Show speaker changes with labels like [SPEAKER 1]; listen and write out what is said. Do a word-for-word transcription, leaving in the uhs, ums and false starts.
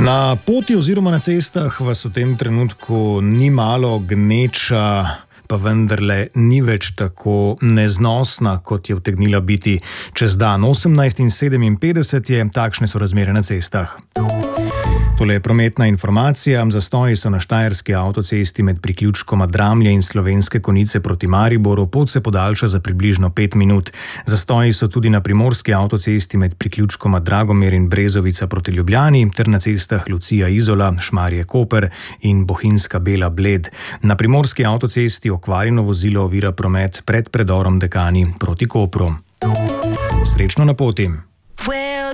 [SPEAKER 1] Na poti oziroma na cestah vas v tem trenutku ni malo, gneča pa vendarle ni več tako neznosna, kot je utegnila biti čez dan. osemnajst in sedeminpetdeset je, takšne so razmere na cestah. Tole je prometna informacija. Zastoji so na štajerski avtocesti med priključkoma Dramlje in Slovenske Konjice proti Mariboru. Pot se podaljša za približno pet minut. Zastoji so tudi na primorski avtocesti med priključkoma Dragomir in Brezovica proti Ljubljani ter na cestah Lucija Izola, Šmarje Koper in Bohinjska Bela Bled. Na primorski avtocesti okvarjeno vozilo ovira promet pred predorom Dekani proti Kopru. Srečno na poti!